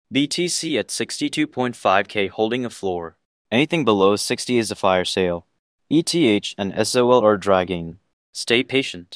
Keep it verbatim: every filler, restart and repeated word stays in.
B T C at sixty-two point five K holding a floor. Anything below sixty is a fire sale. E T H and S O L are dragging. Stay patient.